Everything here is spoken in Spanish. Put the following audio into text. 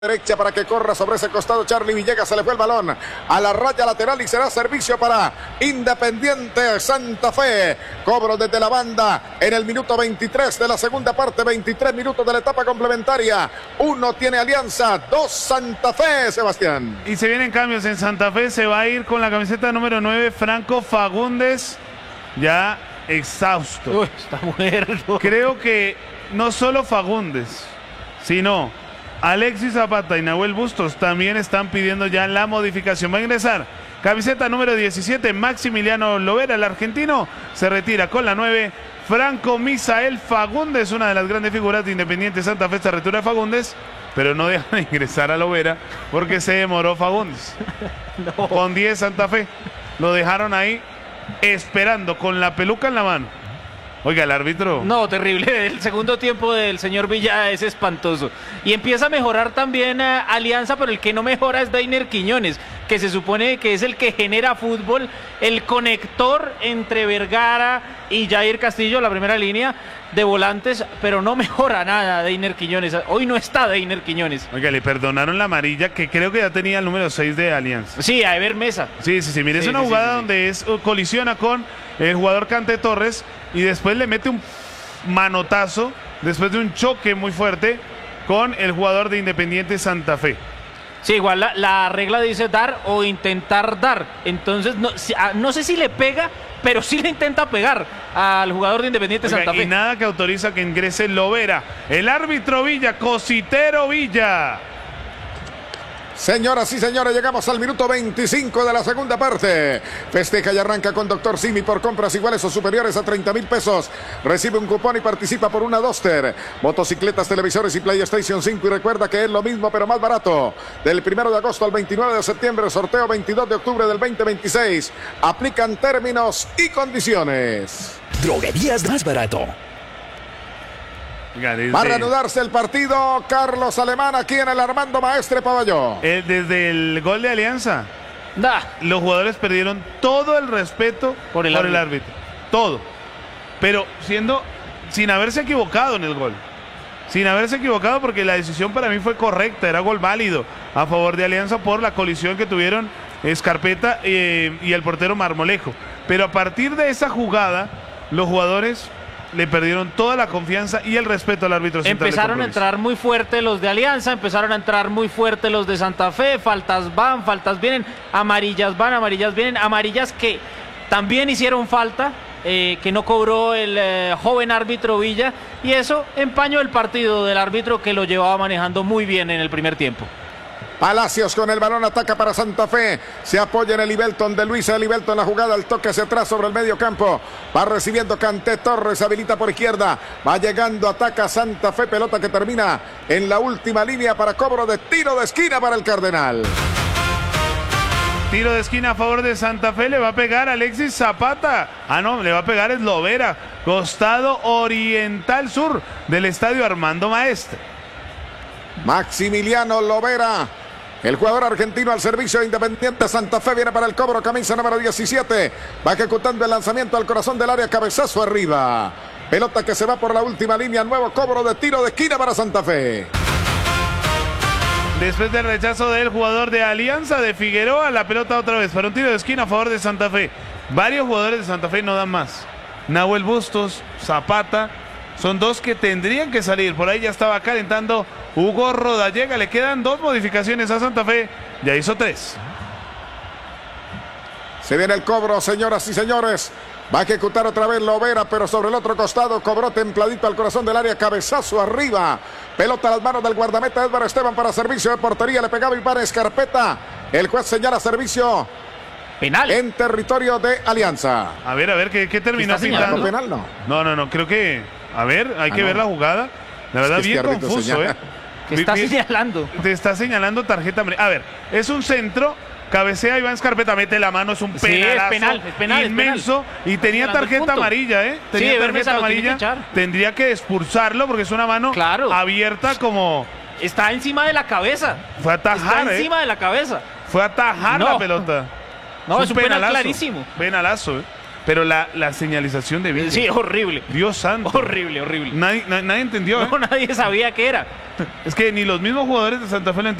derecha para que corra sobre ese costado Charlie Villegas, se le fue el balón a la raya lateral y será servicio para Independiente Santa Fe. Cobro desde la banda en el minuto 23 de la segunda parte, 23 minutos de la etapa complementaria. 1 tiene Alianza, 2 Santa Fe, Sebastián. Y se vienen cambios en Santa Fe, se va a ir con la camiseta número 9 Franco Fagundes, ya exhausto. Uy, está muerto. Creo que no solo Fagundes, sino Alexis Zapata y Nahuel Bustos también están pidiendo ya la modificación. Va a ingresar camiseta número 17, Maximiliano Lovera, el argentino. Se retira con la 9, Franco Misael Fagundes, una de las grandes figuras de Independiente Santa Fe. Se retira de Fagundes, pero no dejan de ingresar a Lovera porque se demoró Fagundes. No. Con 10 Santa Fe. Lo dejaron ahí esperando con la peluca en la mano. Oiga, el árbitro... No, terrible. El segundo tiempo del señor Villa es espantoso. Y empieza a mejorar también Alianza, pero el que no mejora es Deiner Quiñones, que se supone que es el que genera fútbol, el conector entre Vergara y Jair Castillo, la primera línea de volantes, pero no mejora nada Deiner Quiñones. Hoy no está Deiner Quiñones. Oiga, le perdonaron la amarilla, que creo que ya tenía el número 6 de Alianza. Sí, a Ever Mesa. Sí, mire, es una jugada donde colisiona con el jugador Cante Torres y después le mete un manotazo, después de un choque muy fuerte con el jugador de Independiente Santa Fe. Sí, igual la regla dice dar o intentar dar. Entonces, no sé si le pega, pero sí le intenta pegar al jugador de Independiente Santa Fe. Y nada que autoriza que ingrese Lovera. El árbitro Villa, Cositero Villa. Señoras y señores, llegamos al minuto 25 de la segunda parte. Festeja y arranca con Dr. Simi por compras iguales o superiores a 30,000 pesos. Recibe un cupón y participa por una Duster, motocicletas, televisores y PlayStation 5. Y recuerda que es lo mismo pero más barato. Del 1 de agosto al 29 de septiembre, sorteo 22 de octubre del 2026. Aplican términos y condiciones. Droguerías más barato. Va a reanudarse el partido. Carlos Alemán aquí en el Armando Maestre Pabelló. Desde el gol de Alianza, los jugadores perdieron todo el respeto por el árbitro. Todo. Pero sin haberse equivocado en el gol. Sin haberse equivocado, porque la decisión para mí fue correcta. Era gol válido a favor de Alianza por la colisión que tuvieron Scarpetta y el portero Marmolejo. Pero a partir de esa jugada, los jugadores le perdieron toda la confianza y el respeto al árbitro central. Empezaron a entrar muy fuerte los de Alianza, empezaron a entrar muy fuerte los de Santa Fe. Faltas van, faltas vienen, amarillas van, amarillas vienen, amarillas que también hicieron falta, que no cobró el joven árbitro Villa, y eso empañó el partido del árbitro, que lo llevaba manejando muy bien en el primer tiempo. Palacios con el balón, ataca para Santa Fe, se apoya en el Ibelton de Luisa, el Ibelton la jugada, el toque hacia atrás sobre el medio campo, va recibiendo Cante Torres, habilita por izquierda, va llegando, ataca Santa Fe, pelota que termina en la última línea para cobro de tiro de esquina para el Cardenal. Tiro de esquina a favor de Santa Fe, le va a pegar Alexis Zapata. No, le va a pegar es Lovera, costado oriental sur del estadio Armando Maestre. Maximiliano Lovera, el jugador argentino al servicio de Independiente Santa Fe, viene para el cobro, camisa número 17, va ejecutando el lanzamiento al corazón del área, cabezazo arriba, pelota que se va por la última línea, nuevo cobro de tiro de esquina para Santa Fe. Después del rechazo del jugador de Alianza, de Figueroa, la pelota otra vez para un tiro de esquina a favor de Santa Fe. Varios jugadores de Santa Fe no dan más. Nahuel Bustos, Zapata, son dos que tendrían que salir. Por ahí ya estaba calentando Hugo Rodallega. Le quedan 2 modificaciones a Santa Fe. Ya hizo 3. Se viene el cobro, señoras y señores. Va a ejecutar otra vez Lovera, pero sobre el otro costado cobró templadito al corazón del área, cabezazo arriba. Pelota a las manos del guardameta Edgar Esteban para servicio de portería. Le pegaba Iván Escarpeta. El juez señala servicio penal en territorio de Alianza. A ver, ¿qué terminó pintando? ¿Penal? No, creo que... A ver, hay que ver la jugada. La verdad, bien confuso, ¿Qué está señalando? Te está señalando tarjeta. A ver, es un centro, cabecea Iván Escarpeta, mete la mano, es un penalazo, es penal, inmenso, y tenía tarjeta amarilla, Tenía tarjeta amarilla, tendría que expulsarlo porque es una mano abierta como... Está encima de la cabeza. Fue a atajar, Está encima de la cabeza. Fue a atajar la pelota. No, es un penal clarísimo. Penalazo, Pero la señalización de Villa. Sí, horrible. Dios santo. Horrible, horrible. Nadie entendió. No, nadie sabía qué era. Es que ni los mismos jugadores de Santa Fe lo